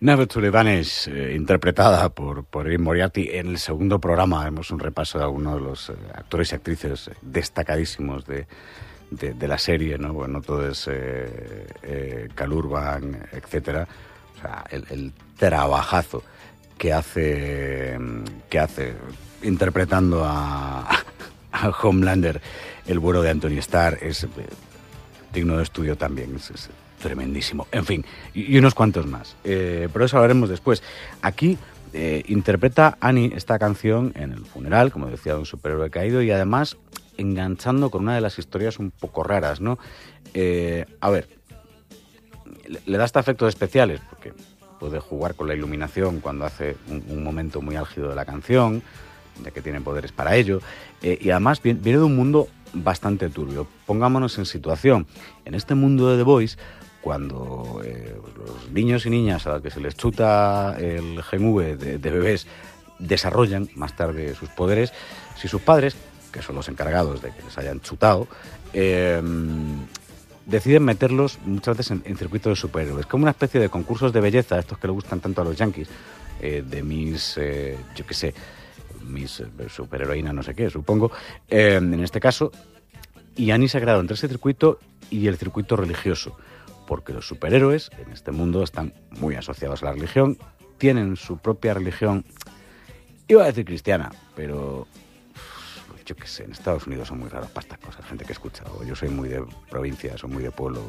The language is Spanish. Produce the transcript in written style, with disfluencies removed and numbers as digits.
Never to the Vanish, interpretada por Erin Moriarty. En el segundo programa haremos un repaso de algunos de los actores y actrices destacadísimos de la serie, ¿no? Bueno, todo es Cal Urban, etcétera. O sea, el trabajazo que hace interpretando a Homelander, el bueno de Anthony Starr, es digno de estudio también. Es tremendísimo. En fin, y unos cuantos más. Pero eso hablaremos después. Aquí interpreta Annie esta canción en el funeral, como decía, de un superhéroe caído, y además enganchando con una de las historias un poco raras, ¿no? A ver, le da hasta efectos especiales, porque puede jugar con la iluminación cuando hace un momento muy álgido de la canción, ya que tiene poderes para ello, y además viene de un mundo bastante turbio. Pongámonos en situación. En este mundo de The Boys, cuando los niños y niñas a los que se les chuta el gen V de bebés desarrollan más tarde sus poderes, si sus padres, que son los encargados de que les hayan chutado, deciden meterlos muchas veces en circuitos de superhéroes, como una especie de concursos de belleza, estos que le gustan tanto a los yankees, de mis, yo qué sé, mis superheroína no sé qué, supongo, en este caso. Y Annie se ha creado entre ese circuito y el circuito religioso, porque los superhéroes en este mundo están muy asociados a la religión, tienen su propia religión, iba a decir cristiana, pero yo qué sé, en Estados Unidos son muy raros para estas cosas, gente que escucha, o yo soy muy de provincia, soy muy de pueblo,